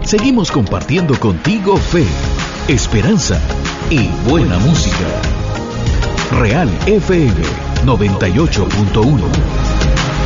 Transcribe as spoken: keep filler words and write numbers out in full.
Seguimos compartiendo contigo fe, esperanza y buena música. Real F M noventa y ocho punto uno.